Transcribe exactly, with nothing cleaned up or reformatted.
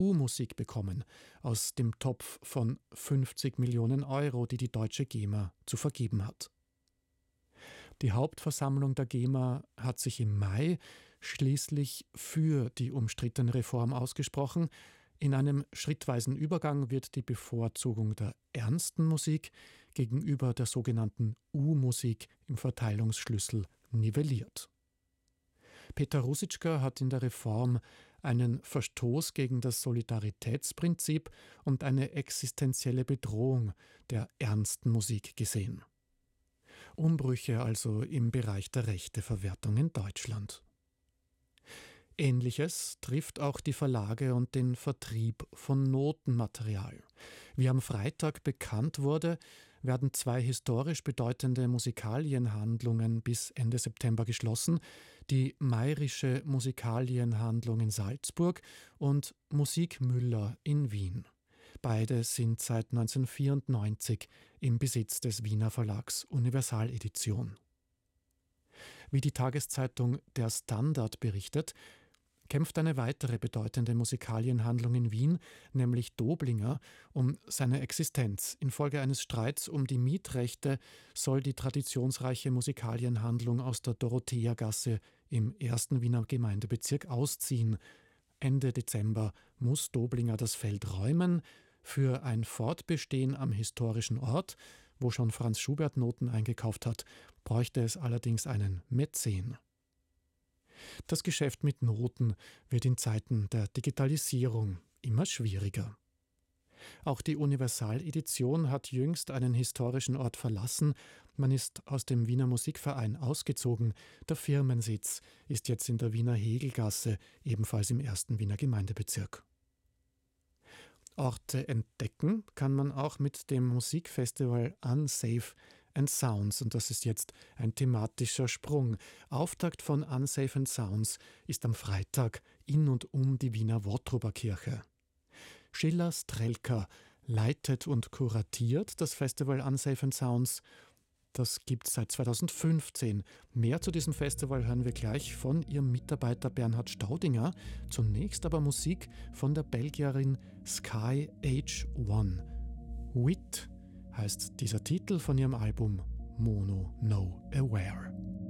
U-Musik bekommen aus dem Topf von fünfzig Millionen Euro, die die deutsche GEMA zu vergeben hat. Die Hauptversammlung der GEMA hat sich im Mai schließlich für die umstrittene Reform ausgesprochen. In einem schrittweisen Übergang wird die Bevorzugung der ernsten Musik gegenüber der sogenannten U-Musik im Verteilungsschlüssel nivelliert. Peter Ruzicka hat in der Reform einen Verstoß gegen das Solidaritätsprinzip und eine existenzielle Bedrohung der ernsten Musik gesehen. Umbrüche also im Bereich der Rechteverwertung in Deutschland. Ähnliches trifft auch die Verlage und den Vertrieb von Notenmaterial. Wie am Freitag bekannt wurde, werden zwei historisch bedeutende Musikalienhandlungen bis Ende September geschlossen: die Mayrische Musikalienhandlung in Salzburg und Musik Müller in Wien. Beide sind seit neunzehnhundertvierundneunzig im Besitz des Wiener Verlags Universal Edition. Wie die Tageszeitung Der Standard berichtet, kämpft eine weitere bedeutende Musikalienhandlung in Wien, nämlich Doblinger, um seine Existenz. Infolge eines Streits um die Mietrechte soll die traditionsreiche Musikalienhandlung aus der Dorotheagasse im ersten Wiener Gemeindebezirk ausziehen. Ende Dezember muss Doblinger das Feld räumen. Für ein Fortbestehen am historischen Ort, wo schon Franz Schubert Noten eingekauft hat, bräuchte es allerdings einen Mäzen. Das Geschäft mit Noten wird in Zeiten der Digitalisierung immer schwieriger. Auch die Universal-Edition hat jüngst einen historischen Ort verlassen. Man ist aus dem Wiener Musikverein ausgezogen. Der Firmensitz ist jetzt in der Wiener Hegelgasse, ebenfalls im ersten Wiener Gemeindebezirk. Orte entdecken kann man auch mit dem Musikfestival Unsafe and Sounds, und das ist jetzt ein thematischer Sprung. Auftakt von Unsafe and Sounds ist am Freitag in und um die Wiener Wotroberkirche. Schiller Strelka leitet und kuratiert das Festival Unsafe and Sounds. Das gibt es seit zweitausendfünfzehn. Mehr zu diesem Festival hören wir gleich von ihrem Mitarbeiter Bernhard Staudinger. Zunächst aber Musik von der Belgierin Sky H eins. Wit heißt dieser Titel von ihrem Album Mono No Aware.